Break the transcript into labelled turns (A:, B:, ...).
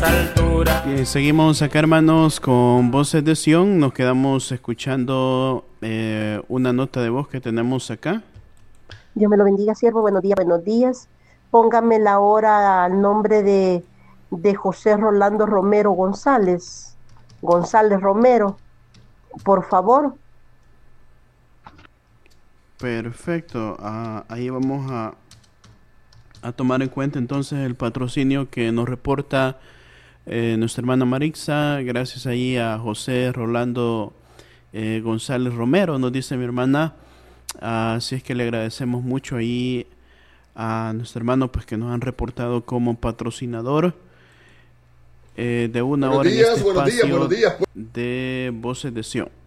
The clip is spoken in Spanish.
A: Bien, seguimos acá, hermanos, con Voces de Sion. Nos quedamos escuchando una nota de voz que tenemos acá.
B: Dios me lo bendiga, siervo. Buenos días, buenos días. Póngame la hora al nombre de José Rolando Romero González. González Romero, por favor.
A: Perfecto. Ahí vamos a tomar en cuenta entonces el patrocinio que nos reporta nuestra hermana Marixa. Gracias ahí a José Rolando González Romero, nos dice mi hermana. Así es que le agradecemos mucho ahí a nuestro hermano, pues que nos han reportado como patrocinador de una
C: Buenos
A: hora en
C: días,
A: este
C: buenos días,
A: espacio
C: buenos días.
A: de Voces de Sion.